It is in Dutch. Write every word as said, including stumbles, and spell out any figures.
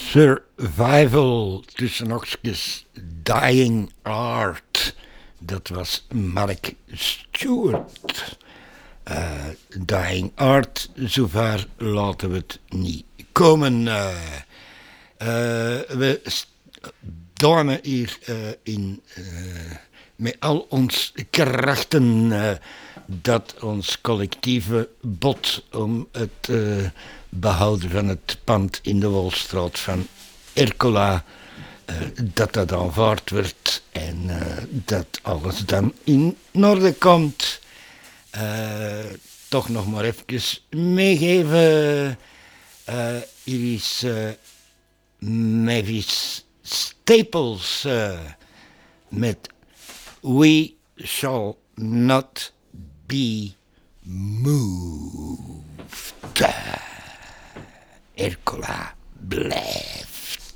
Survival, tussen oogstjes Dying Art. Dat was Mark Stewart. Uh, Dying Art, zover laten we het niet komen. Uh, uh, we staan hier uh, in, uh, met al ons krachten uh, dat ons collectieve bod om het uh, behouden van het pand in de Wolstraat van Ercola, uh, dat dat aanvaard wordt en uh, dat alles dan in orde komt. Uh, toch nog maar even meegeven. Uh, hier is uh, Mavis Staples uh, met We Shall Not Be Moved. Ercola Blij.